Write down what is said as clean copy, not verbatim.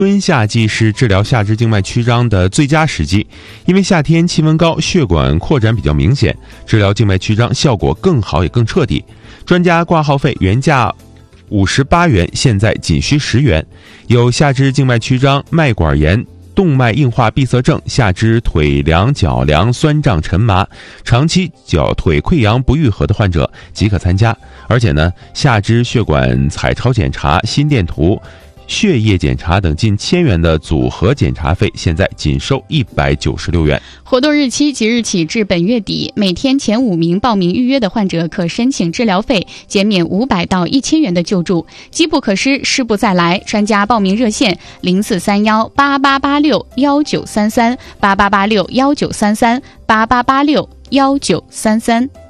春夏季是治疗下肢静脉曲张的最佳时机，因为夏天气温高，血管扩展比较明显，治疗静脉曲张效果更好也更彻底。专家挂号费原价58元，现在仅需10元。有下肢静脉曲张、脉管炎、动脉硬化闭塞症、下肢腿凉、脚凉、酸胀沉麻、长期脚腿溃疡不愈合的患者即可参加。而且呢，下肢血管彩超检查、心电图、血液检查等近1000元的组合检查费，现在仅收196元。 活动日期即日起至本月底，每天前5名报名预约的患者可申请治疗费减免500到1000元的救助。机不可失，失不再来。专家报名热线0431888619338886193388861933。